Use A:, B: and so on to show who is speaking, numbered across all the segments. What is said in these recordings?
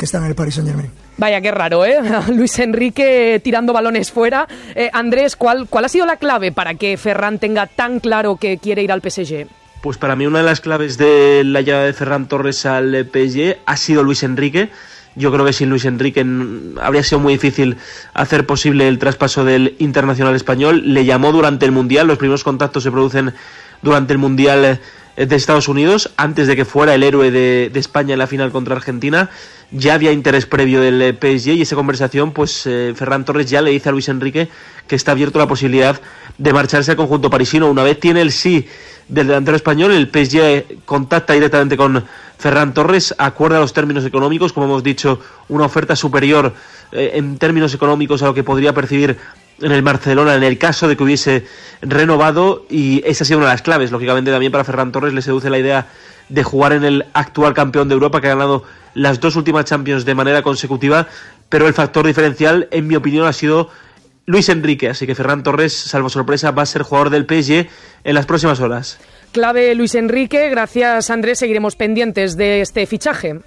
A: que está en el Paris Saint-Germain.
B: Vaya, qué raro, ¿eh? Luis Enrique tirando balones fuera. Andrés, ¿cuál ha sido la clave para que Ferran tenga tan claro que quiere ir al PSG?
C: Pues para mí una de las claves de la llegada de Ferran Torres al PSG ha sido Luis Enrique. Yo creo que sin Luis Enrique habría sido muy difícil hacer posible el traspaso del internacional español. Le llamó durante el Mundial, los primeros contactos se producen durante el Mundial de Estados Unidos, antes de que fuera el héroe de España en la final contra Argentina. Ya había interés previo del PSG y esa conversación, pues Ferran Torres ya le dice a Luis Enrique que está abierto la posibilidad de marcharse al conjunto parisino. Una vez tiene el sí del delantero español, el PSG contacta directamente con Ferran Torres, acuerda los términos económicos, como hemos dicho, una oferta superior en términos económicos a lo que podría percibir en el Barcelona en el caso de que hubiese renovado, y esa ha sido una de las claves. Lógicamente también para Ferran Torres le seduce la idea de jugar en el actual campeón de Europa, que ha ganado las 2 últimas Champions de manera consecutiva, pero el factor diferencial, en mi opinión, ha sido Luis Enrique, así que Ferran Torres, salvo sorpresa, va a ser jugador del PSG en las próximas horas.
B: Clave Luis Enrique, gracias Andrés, seguiremos pendientes de este fichaje.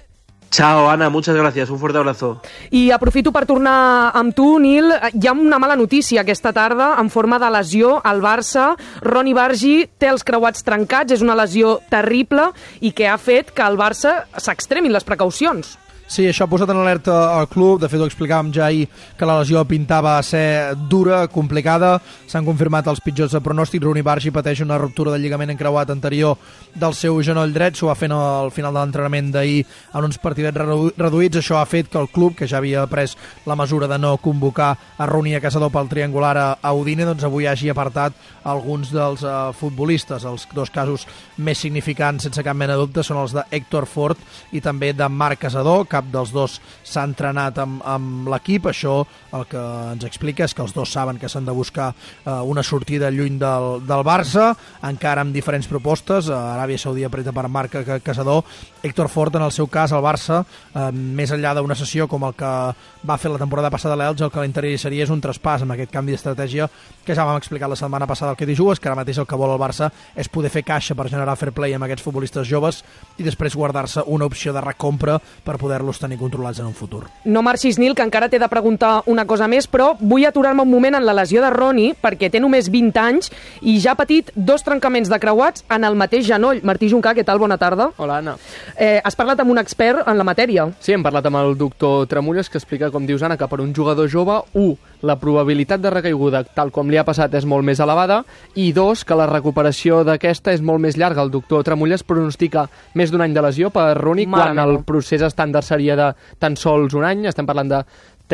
C: Chao, Anna, muchas gracias, un fuerte abrazo.
B: I aprofito per tornar amb tu, Nil. Hi ha una mala notícia aquesta tarda en forma de lesió al Barça. Ronny Bargi té els creuats trencats, és una lesió terrible i que ha fet que al Barça s'extremin les precaucions.
D: Sí, això ha posat en alerta al club. De fet, ho explicàvem ja ahir, que la lesió pintava a ser dura, complicada. S'han confirmat els pitjors pronòstics. Ronny Bargi pateix una ruptura del lligament encreuat anterior del seu genoll dret. S'ho va fent al final de l'entrenament d'ahir en uns partidets reduïts. Això ha fet que el club, que ja havia pres la mesura de no convocar a Ronny a Caçador pel triangular a Udine, doncs avui hagi apartat alguns dels futbolistes. Els 2 casos més significants, sense cap mena de dubte, són els de Héctor Fort i també de Marc Caçador. Cap dels 2 s'ha entrenat amb l'equip. Això el que ens explica és que els 2 saben que s'han de buscar una sortida lluny del Barça, encara amb diferents propostes. Aràbia Saudita apreta per Marc Caçador. Héctor Fort, en el seu cas, el Barça, més enllà d'una sessió com el que va fer la temporada passada a l'Elx, el que l'interessaria és un traspàs amb aquest canvi d'estratègia que ja vam explicar la setmana passada al Que Dijugues, que ara mateix el que vol el Barça és poder fer caixa per generar fair play amb aquests futbolistes joves i després guardar-se una opció de recompra per poder-los tenir controlats en un futur.
B: No marxis, Nil, que encara t'he de preguntar una cosa més, però vull aturar-me un moment en la lesió de Ronny, perquè té només 20 anys i ja ha patit 2 trencaments de creuats en el mateix genoll. Martí Juncà, què tal? Bona tarda.
E: Hola, Anna.
B: Has parlat amb un expert en la matèria.
E: Sí, hem parlat amb el doctor Tramulles, que explica, com dius, Anna, que per un jugador jove, 1, la probabilitat de recaiguda, tal com li ha passat, és molt més elevada, i 2, que la recuperació d'aquesta és molt més llarga. El doctor Tramulles pronostica més d'un any de lesió per Ronny, quan el procés estàndard seria de tan sols un any. Estem parlant de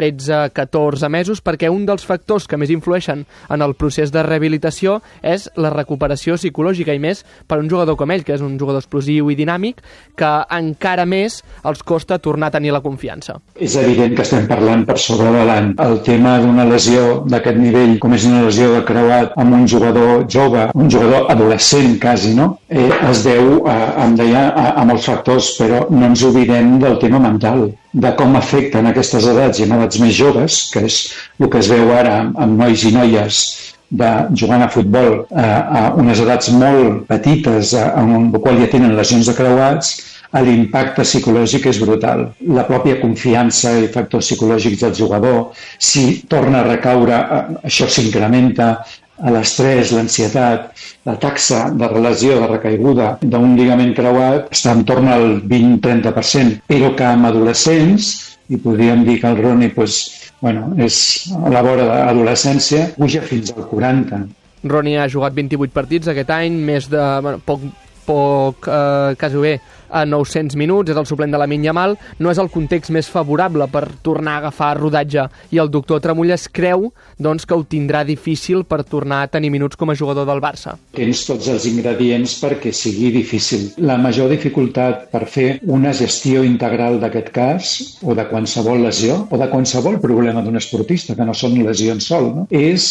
E: 13-14 mesos, perquè un dels factors que més influeixen en el procés de rehabilitació és la recuperació psicològica, i més per un jugador com ell, que és un jugador explosiu i dinàmic, que encara més els costa tornar a tenir la confiança.
F: És evident que estem parlant per sobre de l'any. El tema d'una lesió d'aquest nivell, com és una lesió de creuat amb un jugador jove, un jugador adolescent quasi, no? Es deu, em deia, a molts factors, però no ens oblidem del tema mental, de com afecten aquestes edats i en edats més joves, que és el que es veu ara amb nois i noies jugant a futbol a unes edats molt petites, en el qual ja tenen lesions de creuats. L'impacte psicològic és brutal. La pròpia confiança i factors psicològics del jugador, si torna a recaure, això s'incrementa, l'estrès, l'ansietat, la taxa de lesió, de recaiguda d'un lligament creuat està en torn al 20-30%, però que amb adolescents, i podríem dir que el Ronny és a la vora de l'adolescència, puja fins al 40%.
E: Ronny ha jugat 28 partits aquest any, més de poc quasi bé a 900 minuts, és el suplent de Lamine Yamal. No és el context més favorable per tornar a agafar rodatge, i el doctor Tramulles creu doncs, que ho tindrà difícil per tornar a tenir minuts com a jugador del Barça.
F: Tens tots els ingredients perquè sigui difícil. La major dificultat per fer una gestió integral d'aquest cas, o de qualsevol lesió, o de qualsevol problema d'un esportista, que no són lesions sol, no? És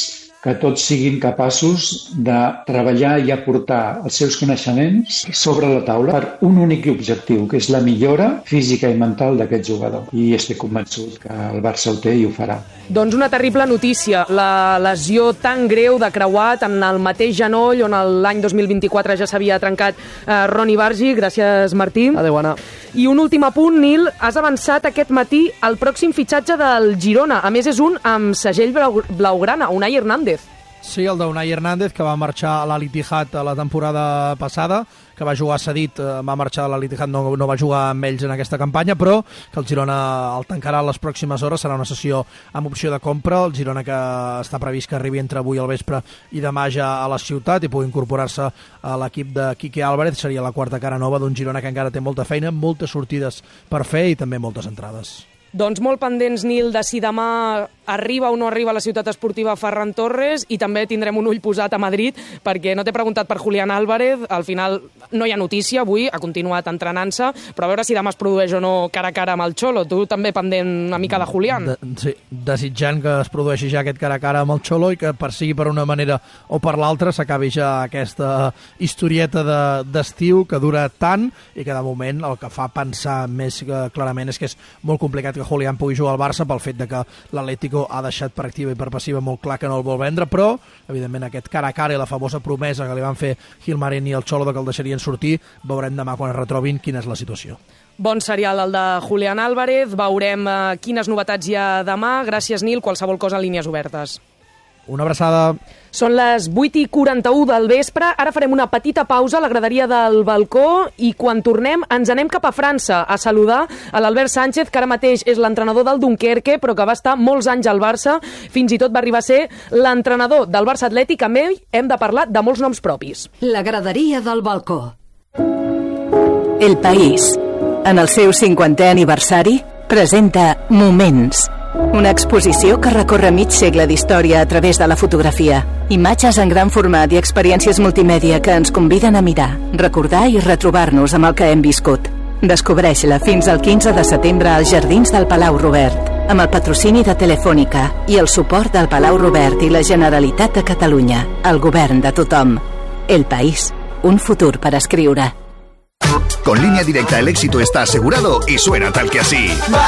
F: que tots siguin capaços de treballar i aportar els seus coneixements sobre la taula per un únic objectiu, que és la millora física i mental d'aquest jugador. I estic convençut que el Barça ho té i ho farà.
B: Doncs una terrible notícia, la lesió tan greu de creuat en el mateix genoll on l'any 2024 ja s'havia trencat Ronny Bargi. Gràcies, Martí.
E: Adéu, Anna.
B: I un últim apunt, Nil, has avançat aquest matí el pròxim fitxatge del Girona. A més, és un amb segell blaugrana, Unai Hernández.
D: Sí, el d'Unai Hernández, que va marxar a l'Al-Ittihad la temporada passada, que va jugar cedit, va marxar a l'Al-Ittihad, no va jugar amb ells en aquesta campanya, però que el Girona el tancarà les pròximes hores, serà una sessió amb opció de compra. El Girona que està previst que arribi entre avui al vespre i demà ja a la ciutat i pugui incorporar-se a l'equip de Quique Álvarez. Seria la quarta cara nova d'un Girona que encara té molta feina, moltes sortides per fer i també moltes entrades.
B: Doncs molt pendents, Nil, de si demà arriba o no arriba a la ciutat esportiva Ferran Torres, i també tindrem un ull posat a Madrid, perquè no t'he preguntat per Julián Álvarez, al final no hi ha notícia avui, ha continuat entrenant-se, però a veure si demà es produeix o no cara a cara amb el Xolo. Tu també pendent una mica de Julián.
D: Sí, desitjant que es produeixi ja aquest cara a cara amb el Xolo i que sigui per una manera o per l'altra s'acabi ja aquesta historieta d'estiu que dura tant i que de moment el que fa pensar més clarament és que és molt complicat que Julián pugui jugar al Barça pel fet de que l'Atlético ha deixat per activa i per passiva molt clar que no el vol vendre, però evidentment aquest cara a cara i la famosa promesa que li van fer Gilmarín i el Xolo de que el deixarien sortir, veurem demà quan es retrobin quina és la situació.
B: Bon serial el de Julián Álvarez, veurem quines novetats hi ha demà. Gràcies, Nil, qualsevol cosa en línies obertes.
D: Una abraçada.
B: Són les 8:41 del vespre, ara farem una petita pausa a la graderia del balcó i quan tornem ens anem cap a França a saludar a l'Albert Sánchez, que ara mateix és l'entrenador del Dunkerque, però que va estar molts anys al Barça, fins i tot va arribar a ser l'entrenador del Barça Atlètic. Amb ell hem de parlar de molts noms propis.
A: La graderia del balcó.
G: El País, en el seu 50è aniversari, presenta Moments, una exposició que recorre mig segle d'història a través de la fotografia. Imatges en gran format i experiències multimèdia que ens conviden a mirar, recordar i retrobar-nos amb el que hem viscut. Descobreix-la fins al 15 de setembre als Jardins del Palau Robert, amb el patrocini de Telefònica i el suport del Palau Robert i la Generalitat de Catalunya, el govern de tothom. El País, un futur per escriure.
H: Con Línea Directa el éxito está asegurado y suena tal que así.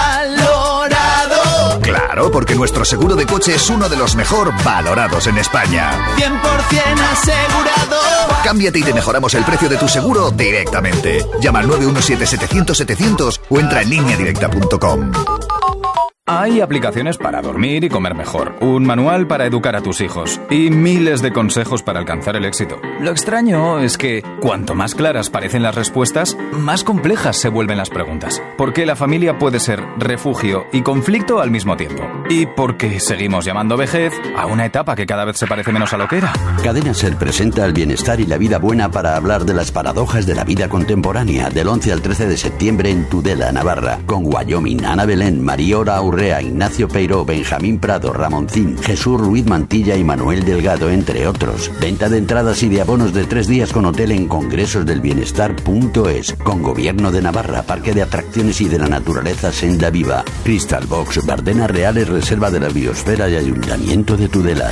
H: ¡Valorado! Claro, porque nuestro seguro de coche es uno de los mejor valorados en España.
I: 100% asegurado.
H: Cámbiate y te mejoramos el precio de tu seguro directamente. Llama al 917-700-700 o entra en lineadirecta.com.
J: Hay aplicaciones para dormir y comer mejor, un manual para educar a tus hijos y miles de consejos para alcanzar el éxito. Lo extraño es que cuanto más claras parecen las respuestas, más complejas se vuelven las preguntas. Porque la familia puede ser refugio y conflicto al mismo tiempo. Y porque seguimos llamando vejez a una etapa que cada vez se parece menos a lo que era.
K: Cadena Ser presenta el bienestar y la vida buena para hablar de las paradojas de la vida contemporánea, del 11 al 13 de septiembre en Tudela, Navarra, con Wyoming, Ana Belén, Mariora Urrea, Ignacio Peiró, Benjamín Prado, Ramoncín, Jesús Ruiz Mantilla y Manuel Delgado, entre otros. Venta de entradas y de abonos de 3 días con hotel en congresosdelbienestar.es, con Gobierno de Navarra, Parque de Atracciones y de la Naturaleza Senda Viva, Crystal Box, Bardenas Reales, Reserva de la Biosfera y Ayuntamiento de Tudela.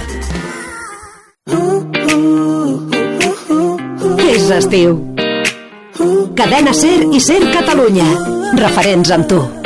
A: És estiu. Cadena Ser i Ser Catalunya. Referents amb tu.